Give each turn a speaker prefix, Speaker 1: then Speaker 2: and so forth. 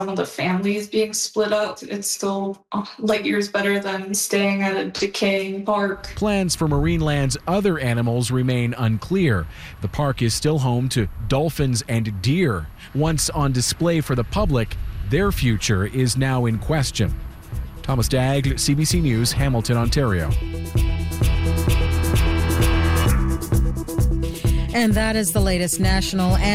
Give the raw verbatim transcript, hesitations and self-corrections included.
Speaker 1: some of the families being split up. It's still uh, light years better than staying at a decaying park.
Speaker 2: Plans for Marineland's other animals remain unclear. The park is still home to dolphins and deer. Once on display for the public, their future is now in question. Thomas Dagg, C B C News, Hamilton, Ontario.
Speaker 3: And that is the latest national and